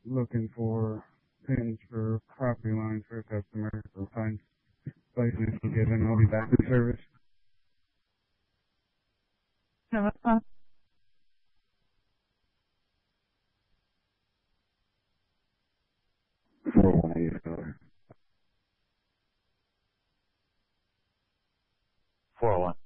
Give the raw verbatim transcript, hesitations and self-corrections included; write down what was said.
looking for pins for property lines for a customer for fines license to give, and I'll be back in service. No, that's fine. four oh one eight dollar. four oh one.